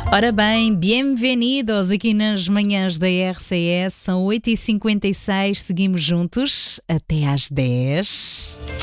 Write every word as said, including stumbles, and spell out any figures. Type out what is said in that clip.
Ora bem, bem-vindos aqui nas manhãs da R C S, são oito e cinquenta e seis, seguimos juntos até às dez.